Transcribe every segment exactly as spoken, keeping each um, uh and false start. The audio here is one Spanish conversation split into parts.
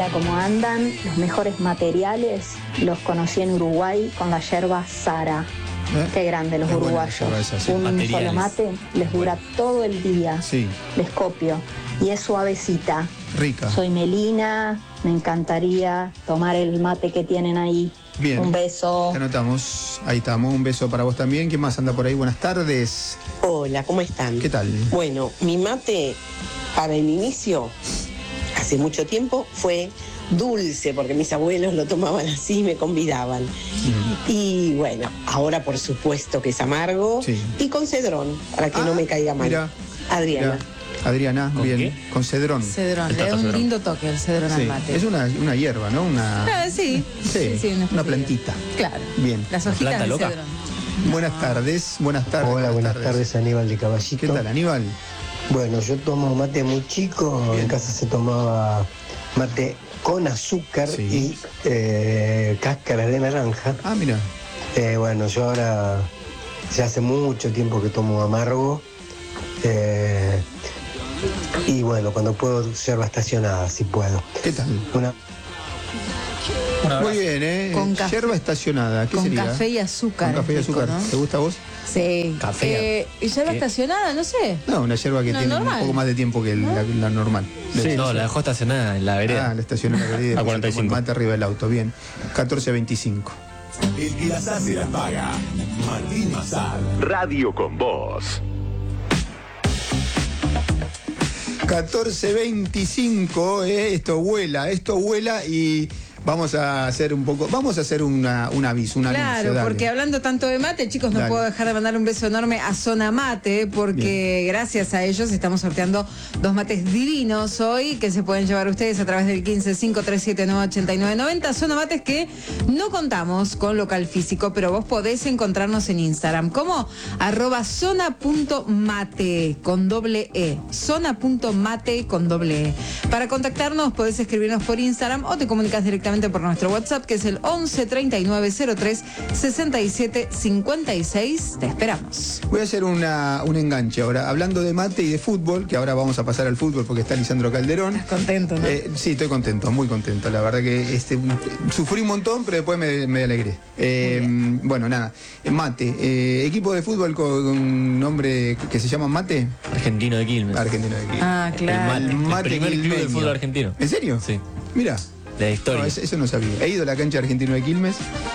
Hola, ¿cómo andan? Los mejores materiales los conocí en Uruguay con la yerba Sara. ¿Eh? Qué grande los uruguayos. Esa, sí. Un materiales. Solo mate les dura todo el día. Sí. Les copio. Y es suavecita. Rica. Soy Melina, me encantaría tomar el mate que tienen ahí. Bien. Un beso. Te anotamos. Ahí estamos. Un beso para vos también. ¿Quién más anda por ahí? Buenas tardes. Hola, ¿cómo están? ¿Qué tal? Bueno, mi mate para el inicio, hace mucho tiempo, fue dulce, porque mis abuelos lo tomaban así y me convidaban. Mm. Y bueno, ahora por supuesto que es amargo. Sí. Y con cedrón, para que ah, no me caiga mal. Mira, Adriana. Mira. Adriana, ¿Con bien, qué? Con cedrón. Cedrón, le da un cedrón. Lindo toque el cedrón sí. al mate. Es una, una hierba, ¿no? Una, ah, sí. Sí, sí, una, una plantita. Claro. Bien. Las hojitas del loca? cedrón. Buenas no. tardes, buenas tardes. Hola, buenas tardes. tardes, Aníbal de Caballito. ¿Qué tal, Aníbal? Bueno, yo tomo mate muy chico, bien. En casa se tomaba mate con azúcar sí. y eh, cáscara de naranja. Ah, mira. Eh, bueno, yo ahora ya hace mucho tiempo que tomo amargo. Eh, y bueno, cuando puedo, yerba estacionada, si puedo. ¿Qué tal? Una... Muy bien, ¿eh? Con café, yerba estacionada, ¿qué con sería? Con café y azúcar. Con café y azúcar, rico, ¿no? ¿Te gusta a vos? Sí. Café. Eh, ¿Y yerba estacionada? No sé. No, una yerba que no, tiene normal. un poco más de tiempo que ¿No? la, la normal. Sí, no, la dejó estacionada en la vereda. Ah, la estacionó en la vereda. A cuarenta y cinco. Mate arriba del auto, bien. catorce veinticinco. El que las hace las paga. Martín Mazar. Radio con Voz. catorce veinticinco, eh, esto vuela, esto vuela y vamos a hacer un poco, vamos a hacer una, un aviso, un claro, anuncio. Claro, porque hablando tanto de mate, chicos, no dale. puedo dejar de mandar un beso enorme a Zona Mate, porque bien. Gracias a ellos estamos sorteando dos mates divinos hoy, que se pueden llevar ustedes a través del quince cinco tres siete nueve ocho nueve nueve cero. Zona Mates que no contamos con local físico, pero vos podés encontrarnos en Instagram como arroba zona.mate con doble E. Zona.mate con doble E. Para contactarnos podés escribirnos por Instagram o te comunicas directamente por nuestro WhatsApp, que es el once treinta y nueve cero tres sesenta y siete cincuenta y seis. Te esperamos. Voy a hacer una, un enganche ahora, hablando de mate y de fútbol, que ahora vamos a pasar al fútbol porque está Lisandro Calderón. ¿Estás contento, no? Eh, sí, estoy contento, muy contento. La verdad que este, sufrí un montón, pero después me, me alegré. Eh, bueno, nada, mate. Eh, equipo de fútbol con un nombre que se llama Mate. Argentino de Quilmes. Argentino de Quilmes. Ah, claro. El, mate, mate el primer quilmeño. club del fútbol argentino. ¿En serio? Sí. Mira. La historia. No, eso, eso no sabía. He ido a la cancha Argentino de Quilmes.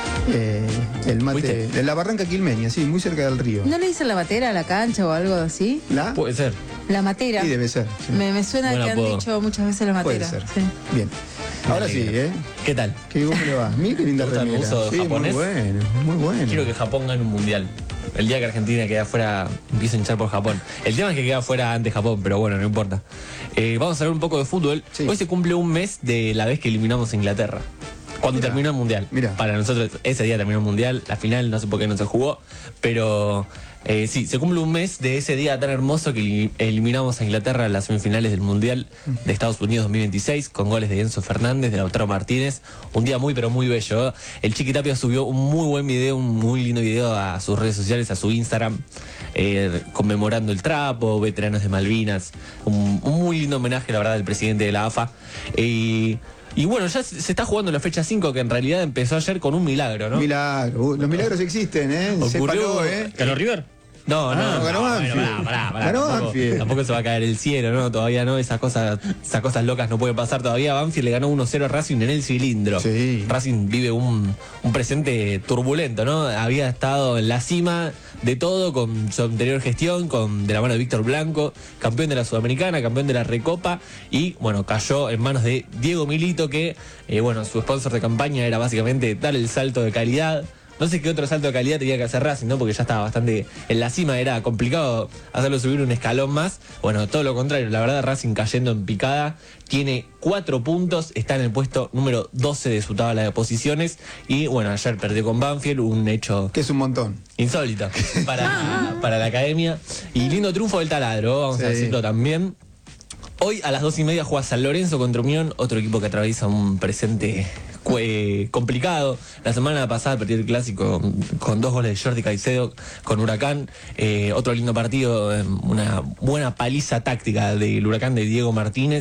Eh, el mate. De la barranca quilmeña, sí, muy cerca del río. ¿No le dicen la matera a la cancha o algo así? ¿La? Puede ser. La matera. Sí, debe ser. Sí. Me, me suena Bueno, que han puedo. dicho muchas veces la matera. Puede ser. Sí. Bien. Ahora sí, ¿eh? ¿Qué tal? ¿Qué, ¿Cómo le va? Mira qué linda ¿Te gusta el remera. uso Sí, japonés? muy bueno, muy bueno. Quiero que Japón gane un mundial. El día que Argentina quede afuera, empieza a hinchar por Japón. El tema es que queda afuera antes Japón, pero bueno, no importa. Eh, vamos a hablar un poco de fútbol. Sí. Hoy se cumple un mes de la vez que eliminamos a Inglaterra. Cuando mirá, terminó el mundial. Mirá. Para nosotros, ese día terminó el mundial. La final, no sé por qué no se jugó. Pero eh, sí, se cumple un mes de ese día tan hermoso que eliminamos a Inglaterra en las semifinales del mundial de Estados Unidos dos mil veintiséis, con goles de Enzo Fernández, de Lautaro Martínez. Un día muy, pero muy bello, ¿eh? El Chiqui Tapia subió un muy buen video, un muy lindo video a sus redes sociales, a su Instagram, eh, conmemorando el trapo, veteranos de Malvinas. Un, un muy lindo homenaje, la verdad, del presidente de la A F A. Y... Y bueno, ya se está jugando la fecha cinco, que en realidad empezó ayer con un milagro, ¿no? Milagro. Los milagros existen, ¿eh? Ocurrió, se paró, ¿eh? ¿Ganó River? No, ah, no, no, ganó no, Banfield. bueno, pará, pará, pará, ganó tampoco, Banfield. tampoco se va a caer el cielo, ¿no? Todavía no, esas cosas, esas cosas locas no pueden pasar todavía. Banfield le ganó uno cero a Racing en el cilindro. Sí. Racing vive un, un presente turbulento, ¿no? Había estado en la cima de todo con su anterior gestión, con de la mano de Víctor Blanco, campeón de la Sudamericana, campeón de la Recopa, y bueno, cayó en manos de Diego Milito, que eh, bueno, su sponsor de campaña era básicamente dar el salto de calidad. No sé qué otro salto de calidad tenía que hacer Racing, ¿no? Porque ya estaba bastante en la cima, era complicado hacerlo subir un escalón más. Bueno, todo lo contrario, la verdad, Racing cayendo en picada, tiene cuatro puntos, está en el puesto número doce de su tabla de posiciones. Y bueno, ayer perdió con Banfield, un hecho... Que es un montón. Insólito para, para la academia. Y lindo triunfo del Taladro, vamos sí. a decirlo también. Hoy a las dos y media juega San Lorenzo contra Unión, otro equipo que atraviesa un presente eh, complicado. La semana pasada perdió el clásico con, con dos goles de Jordi Caicedo con Huracán. Eh, otro lindo partido, eh, una buena paliza táctica del Huracán de Diego Martínez.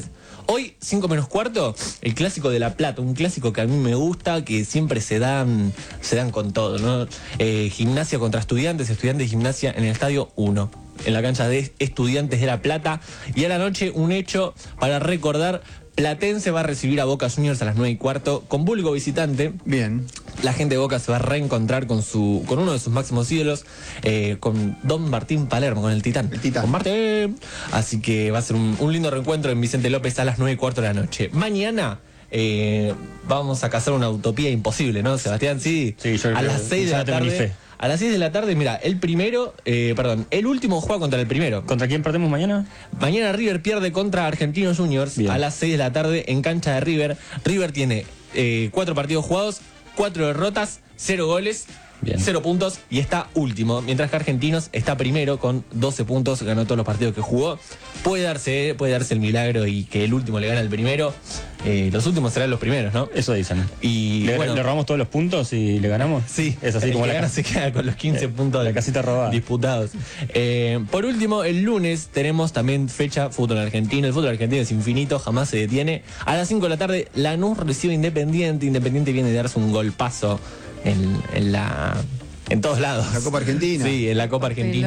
Hoy, cinco menos cuarto, el clásico de La Plata, un clásico que a mí me gusta, que siempre se dan, se dan con todo, ¿no? Eh, gimnasia contra Estudiantes, Estudiantes y Gimnasia en el Estadio uno, en la cancha de Estudiantes de La Plata. Y a la noche, un hecho para recordar: Platense va a recibir a Boca Juniors a las nueve y cuarto con público visitante. Bien. La gente de Boca se va a reencontrar con su con uno de sus máximos ídolos, eh, con Don Martín Palermo, con el Titán. El Titán. Con Martín. Así que va a ser un, un lindo reencuentro en Vicente López a las nueve y cuarto de la noche. Mañana eh, vamos a cazar una utopía imposible, ¿no, Sebastián? Sí, sí, yo a creo, las seis de la tarde. A las seis de la tarde, mira, el primero, eh, perdón, el último juega contra el primero. ¿Contra quién perdemos mañana? Mañana River pierde contra Argentinos Juniors. Bien. A las seis de la tarde en cancha de River. River tiene eh, cuatro partidos jugados, cuatro derrotas, cero goles. Bien. Cero puntos y está último, mientras que Argentinos está primero con doce puntos, ganó todos los partidos que jugó. Puede darse, puede darse el milagro y que el último le gane al primero. Eh, los últimos serán los primeros, ¿no? Eso dicen. Y ¿Le, bueno, ¿Le robamos todos los puntos y le ganamos? Sí, es así el como que la gana se queda con los quince eh, puntos la casita robada. Disputados. Eh, por último, el lunes tenemos también fecha fútbol argentino. El fútbol argentino es infinito, jamás se detiene. A las cinco de la tarde, Lanús recibe Independiente. Independiente viene de darse un golpazo en, en la... En todos lados. La Copa Argentina. Sí, en la Copa Argentina.